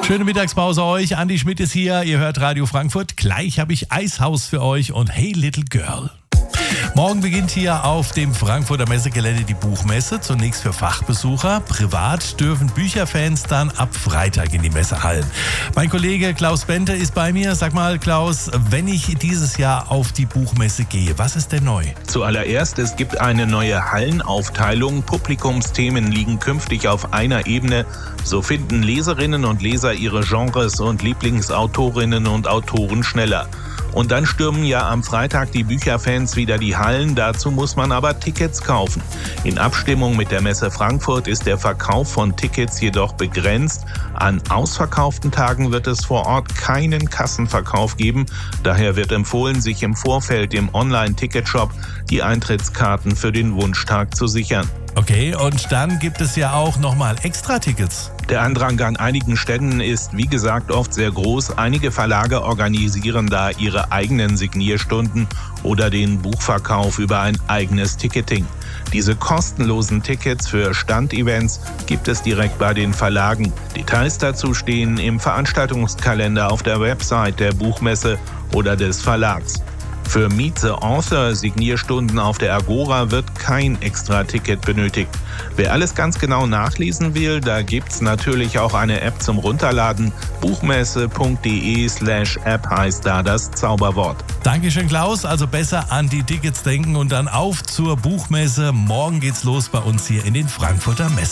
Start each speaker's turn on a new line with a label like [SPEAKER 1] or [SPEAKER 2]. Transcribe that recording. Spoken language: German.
[SPEAKER 1] Schöne Mittagspause euch. Andi Schmidt ist hier. Ihr hört Radio Frankfurt. Gleich habe ich Eishaus für euch und Hey Little Girl. Morgen beginnt hier auf dem Frankfurter Messegelände die Buchmesse, zunächst für Fachbesucher. Privat dürfen Bücherfans dann ab Freitag in die Messehallen. Mein Kollege Klaus Bente ist bei mir. Sag mal, Klaus, wenn ich dieses Jahr auf die Buchmesse gehe, was ist denn neu?
[SPEAKER 2] Zuallererst, es gibt eine neue Hallenaufteilung. Publikumsthemen liegen künftig auf einer Ebene. So finden Leserinnen und Leser ihre Genres und Lieblingsautorinnen und Autoren schneller. Und dann stürmen ja am Freitag die Bücherfans wieder die Hallen. Dazu muss man aber Tickets kaufen. In Abstimmung mit der Messe Frankfurt ist der Verkauf von Tickets jedoch begrenzt. An ausverkauften Tagen wird es vor Ort keinen Kassenverkauf geben. Daher wird empfohlen, sich im Vorfeld im Online-Ticketshop die Eintrittskarten für den Wunschtag zu sichern.
[SPEAKER 1] Okay, und dann gibt es ja auch nochmal Extra-Tickets.
[SPEAKER 2] Der Andrang an einigen Ständen ist, wie gesagt, oft sehr groß. Einige Verlage organisieren da ihre eigenen Signierstunden oder den Buchverkauf über ein eigenes Ticketing. Diese kostenlosen Tickets für Standevents gibt es direkt bei den Verlagen. Details dazu stehen im Veranstaltungskalender auf der Website der Buchmesse oder des Verlags. Für Meet the Author Signierstunden auf der Agora wird kein Extra-Ticket benötigt. Wer alles ganz genau nachlesen will, da gibt's natürlich auch eine App zum Runterladen. Buchmesse.de/App heißt da das Zauberwort.
[SPEAKER 1] Dankeschön, Klaus. Also besser an die Tickets denken und dann auf zur Buchmesse. Morgen geht's los bei uns hier in den Frankfurter Messe.